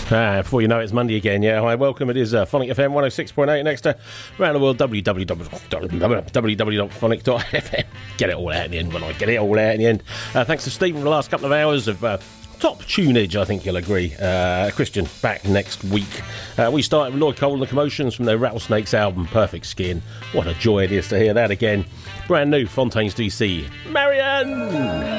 Before you know it, it's Monday again. Yeah, hi, welcome. It is Phonic FM 106.8 next to around the world, www.phonic.fm. Get it all out in the end when I get it all out in the end. Thanks to Stephen for the last couple of hours of top tunage, I think you'll agree. Christian, back next week. We started with Lloyd Cole and the Commotions from their Rattlesnakes album, Perfect Skin. What a joy it is to hear that again. Brand new, Fontaines DC. Marianne!